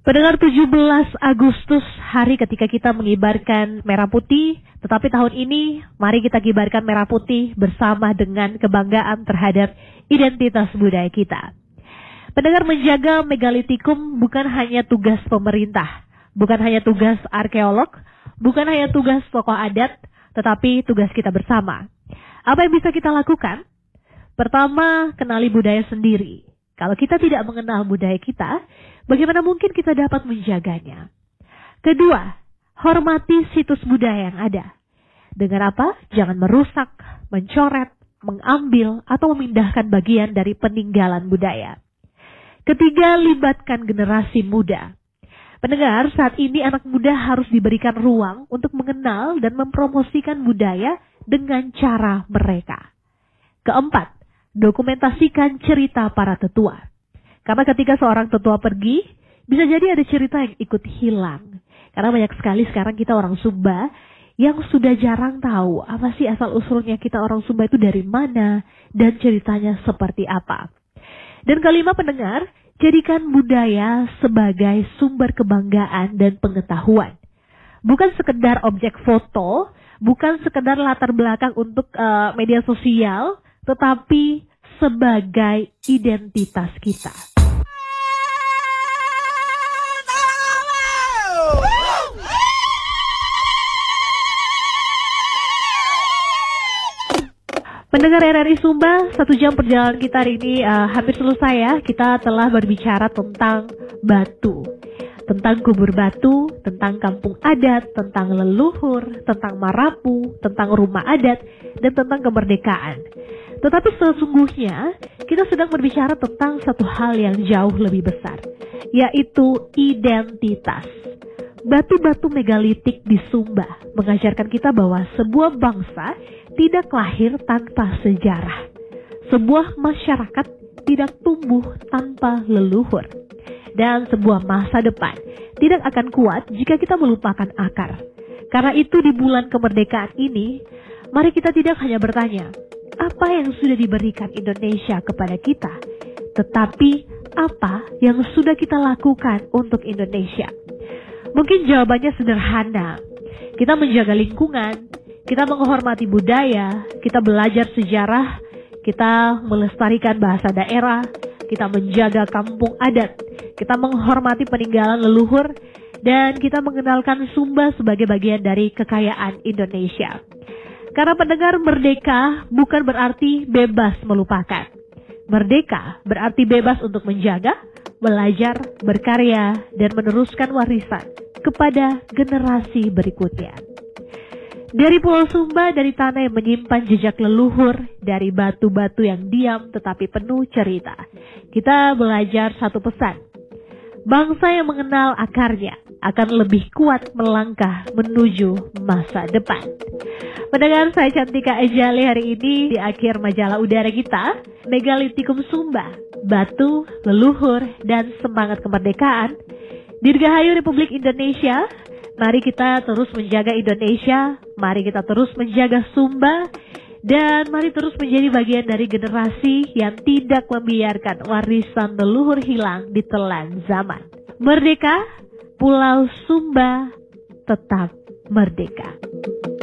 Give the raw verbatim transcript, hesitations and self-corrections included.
Pendengar, tujuh belas Agustus, hari ketika kita mengibarkan merah putih, tetapi tahun ini mari kita kibarkan merah putih bersama dengan kebanggaan terhadap identitas budaya kita. Pendengar, menjaga megalitikum bukan hanya tugas pemerintah, bukan hanya tugas arkeolog, bukan hanya tugas tokoh adat, tetapi tugas kita bersama. Apa yang bisa kita lakukan? Pertama, kenali budaya sendiri. Kalau kita tidak mengenal budaya kita, bagaimana mungkin kita dapat menjaganya? Kedua, hormati situs budaya yang ada. Dengan apa? Jangan merusak, mencoret, mengambil, atau memindahkan bagian dari peninggalan budaya. Ketiga, libatkan generasi muda. Pendengar, saat ini anak muda harus diberikan ruang untuk mengenal dan mempromosikan budaya dengan cara mereka. Keempat, dokumentasikan cerita para tetua. Karena ketika seorang tetua pergi, bisa jadi ada cerita yang ikut hilang. Karena banyak sekali sekarang kita orang Sumba yang sudah jarang tahu apa sih asal-usulnya kita orang Sumba itu dari mana dan ceritanya seperti apa. Dan kelima, pendengar, jadikan budaya sebagai sumber kebanggaan dan pengetahuan. Bukan sekedar objek foto, bukan sekedar latar belakang untuk uh, media sosial, tetapi sebagai identitas kita. Pendengar R R I Sumba, satu jam perjalanan kita hari ini uh, hampir selesai ya. Kita telah berbicara tentang batu, tentang kubur batu, tentang kampung adat, tentang leluhur, tentang marapu, tentang rumah adat, dan tentang kemerdekaan. Tetapi sesungguhnya kita sedang berbicara tentang satu hal yang jauh lebih besar, yaitu identitas. Batu-batu megalitik di Sumba mengajarkan kita bahwa sebuah bangsa tidak lahir tanpa sejarah. Sebuah masyarakat tidak tumbuh tanpa leluhur. Dan sebuah masa depan tidak akan kuat jika kita melupakan akar. Karena itu di bulan kemerdekaan ini, mari kita tidak hanya bertanya, apa yang sudah diberikan Indonesia kepada kita, tetapi apa yang sudah kita lakukan untuk Indonesia. Mungkin jawabannya sederhana. Kita menjaga lingkungan, kita menghormati budaya, kita belajar sejarah, kita melestarikan bahasa daerah, kita menjaga kampung adat, kita menghormati peninggalan leluhur, dan kita mengenalkan Sumba sebagai bagian dari kekayaan Indonesia. Karena pendengar, merdeka bukan berarti bebas melupakan. Merdeka berarti bebas untuk menjaga, belajar, berkarya, dan meneruskan warisan kepada generasi berikutnya. Dari Pulau Sumba, dari tanah yang menyimpan jejak leluhur, dari batu-batu yang diam tetapi penuh cerita, kita belajar satu pesan. Bangsa yang mengenal akarnya akan lebih kuat melangkah menuju masa depan. Pendengar, saya Cantika Ejali hari ini di akhir majalah udara kita, Megalitikum Sumba, Batu, Leluhur, dan Semangat Kemerdekaan. Dirgahayu Republik Indonesia, mari kita terus menjaga Indonesia, mari kita terus menjaga Sumba, dan mari terus menjadi bagian dari generasi yang tidak membiarkan warisan leluhur hilang di telan zaman. Merdeka, Pulau Sumba tetap merdeka.